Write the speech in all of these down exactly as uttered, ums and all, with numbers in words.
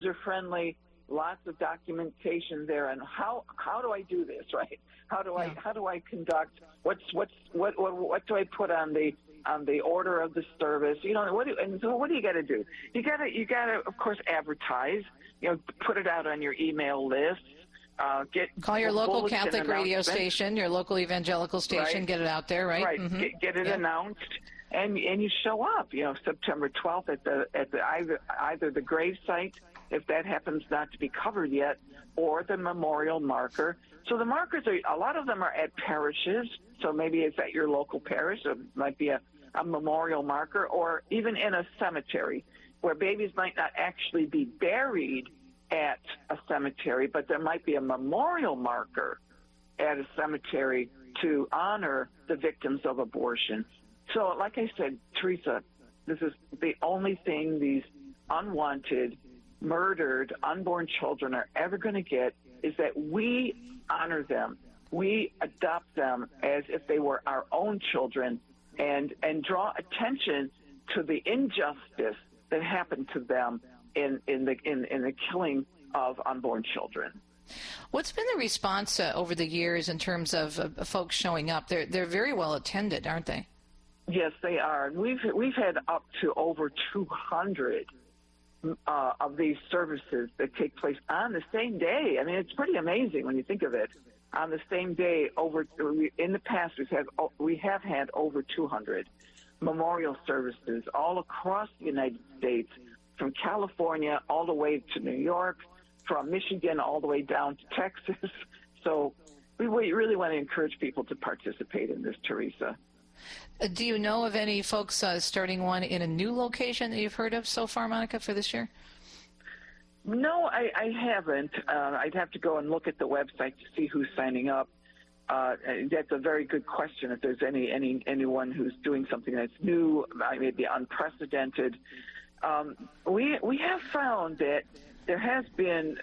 user-friendly, lots of documentation there. And how how do I do this, right? How do I Yeah. how do I conduct? What's what's what what what do I put on the on the order of the service? You know, what do, and so what do you got to do? You got to you got to of course advertise. You know, put it out on your email list. Uh, get Call your local bulletin Catholic radio announcement. station, your local evangelical station, Right. get it out there, right? Right. Mhm. Get, get it Yeah. announced, and and you show up. You know, September twelfth at the at the either either the grave site, if that happens not to be covered yet, or the memorial marker. So the markers are a lot of them are at parishes. So maybe it's at your local parish. It might be a, a memorial marker, or even in a cemetery, where babies might not actually be buried at a cemetery, but there might be a memorial marker at a cemetery to honor the victims of abortion. So, like I said, Teresa, this is the only thing these unwanted, murdered, unborn children are ever going to get, is that we honor them. We adopt them as if they were our own children, and, and draw attention to the injustice that happened to them in, in, the, in, in the killing of unborn children. What's been the response uh, over the years in terms of uh, folks showing up? They're they're very well attended, aren't they? Yes, they are. We've we've had up to over two hundred uh, of these services that take place on the same day. I mean, it's pretty amazing when you think of it. On the same day, over in the past, we've had we have had over two hundred memorial services all across the United States, from California all the way to New York, from Michigan all the way down to Texas. So we really want to encourage people to participate in this, Teresa. Uh, do you know of any folks uh, starting one in a new location that you've heard of so far, Monica, for this year? No, I, I haven't. Uh, I'd have to go and look at the website to see who's signing up. Uh, that's a very good question. If there's any, any anyone who's doing something that's new, maybe unprecedented. Um, we we have found that there has been,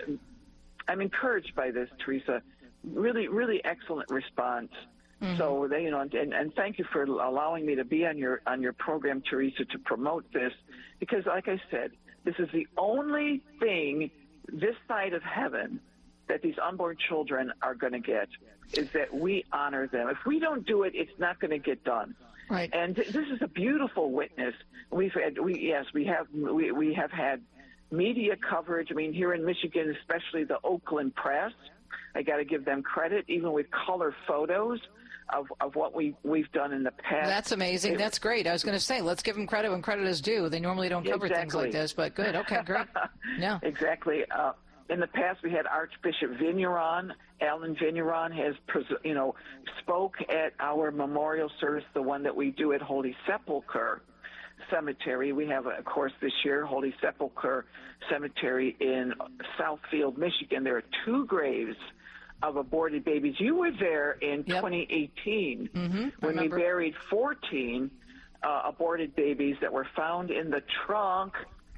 I'm encouraged by this, Teresa, really, really excellent response. Mm-hmm. So, they, you know, and, and thank you for allowing me to be on your on your program, Teresa, to promote this, because, like I said, this is the only thing this side of heaven that these unborn children are going to get, is that we honor them. If we don't do it, it's not going to get done. Right. And th- this is a beautiful witness. We've had, we yes, we have we, we have had media coverage. I mean, here in Michigan, especially the Oakland Press, I got to give them credit, even with color photos of, of what we, we've done in the past. That's amazing. It, That's great. I was going to say, let's give them credit when credit is due. They normally don't cover exactly. things like this, but good. Okay, great. Yeah. Exactly. Uh, in the past, we had Archbishop Vigneron. Alan Vigneron has, you know, spoke at our memorial service, the one that we do at Holy Sepulchre Cemetery. We have, of course, this year, Holy Sepulchre Cemetery in Southfield, Michigan. There are two graves of aborted babies. You were there in yep. twenty eighteen mm-hmm. when we buried fourteen uh, aborted babies that were found in the trunk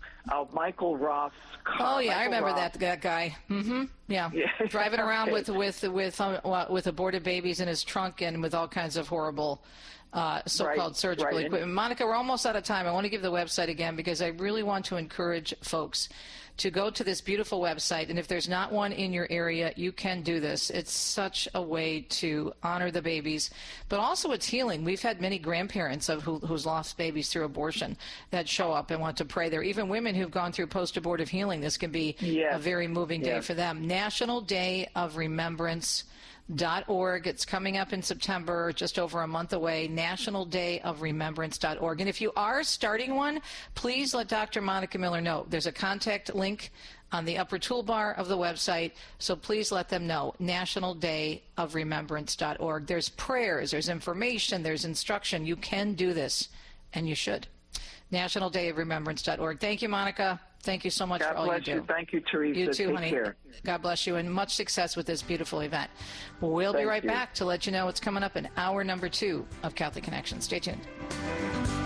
of Michael Roth's car. Oh yeah, Michael I remember Roth. that that guy. Mm-hmm. Yeah, yeah. Driving around with with with uh, with aborted babies in his trunk and with all kinds of horrible uh, so-called right, surgical right. equipment. Monica, we're almost out of time. I want to give the website again because I really want to encourage folks to go to this beautiful website, and if there's not one in your area, you can do this. It's such a way to honor the babies, but also it's healing. We've had many grandparents of who, who's lost babies through abortion that show up and want to pray there. Even women who've gone through post-abortive healing, this can be yes. a very moving day yes. for them. National Day of Remembrance dot org. It's coming up in September, just over a month away, national day of remembrance dot org. And if you are starting one, please let Doctor Monica Miller know. There's a contact link on the upper toolbar of the website, so please let them know, national day of remembrance dot org. There's prayers, there's information, there's instruction. You can do this, and you should. national day of remembrance dot org. Thank you, Monica. Thank you so much God for all bless you do. You. Thank you, Teresa. You too, Take honey. Care. God bless you, and much success with this beautiful event. We'll Thank be right you. back to let you know what's coming up in hour number two of Catholic Connection. Stay tuned.